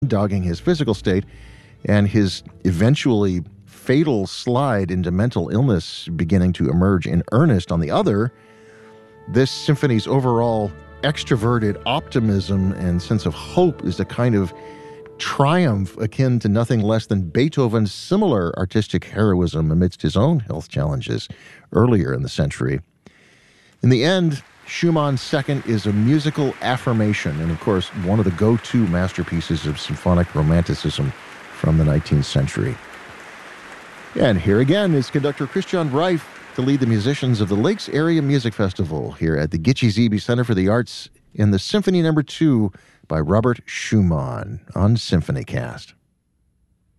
dogging his physical state, and his eventually fatal slide into mental illness beginning to emerge in earnest on the other, this symphony's overall extroverted optimism and sense of hope is a kind of triumph akin to nothing less than Beethoven's similar artistic heroism amidst his own health challenges earlier in the century. In the end, Schumann's Second is a musical affirmation and, of course, one of the go-to masterpieces of symphonic romanticism from the 19th century. And here again is conductor Christian Reif to lead the musicians of the Lakes Area Music Festival here at the Gitche Zebe Center for the Arts in the Symphony No. 2 by Robert Schumann on SymphonyCast.